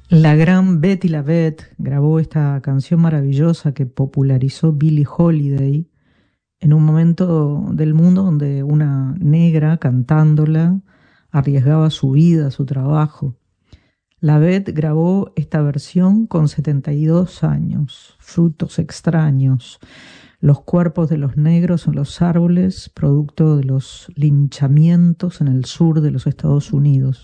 La gran Betty LaVette grabó esta canción maravillosa que popularizó Billie Holiday en un momento del mundo donde una negra cantándola arriesgaba su vida, su trabajo. LaVette grabó esta versión con 72 años, frutos extraños, los cuerpos de los negros en los árboles, producto de los linchamientos en el sur de los Estados Unidos.